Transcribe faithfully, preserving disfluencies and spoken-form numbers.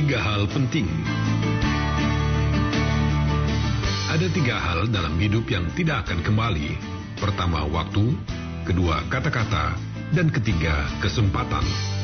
Tiga hal penting. Ada tiga hal dalam hidup yang tidak akan kembali. Pertama, waktu. Kedua, kata-kata. Dan ketiga, kesempatan.